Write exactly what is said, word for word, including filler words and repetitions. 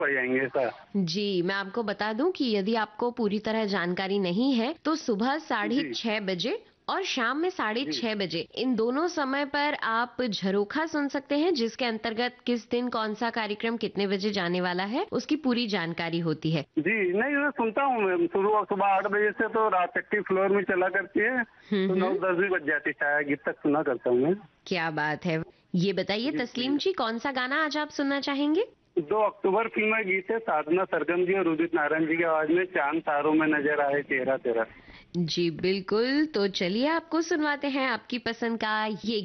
पड़ जाएंगे ऐसा। जी, मैं आपको बता दूं कि यदि आपको पूरी तरह जानकारी नहीं है, तो सुबह साढ़े जी छह बजे और शाम में साढ़े जी छह बजे इन दोनों समय पर आप झरोखा सुन सकते हैं, जिसके अंतर्गत किस दिन कौन सा कार्यक्रम कितने बजे जाने वाला है, उसकी पूरी जानकारी होती है। जी। नहीं, मैं सुनता हूँ। मैं शुरू सुबह आठ बजे से तो रात तक की फ्लोर में चला करती है, हम्म तो नौ हम्म दस भी बज जाती है, गीत तक सुना करता हूँ मैं। क्या बात है। ये बताइए जी जी। तस्लीम जी, कौन सा गाना आज आप सुनना चाहेंगे? दो अक्टूबर फिल्म में गीत है, साधना सरगम जी और उदित नारायण जी की आवाज में, चांद तारों में नजर आए तेरा तेरा। जी बिल्कुल, तो चलिए आपको सुनवाते हैं आपकी पसंद का ये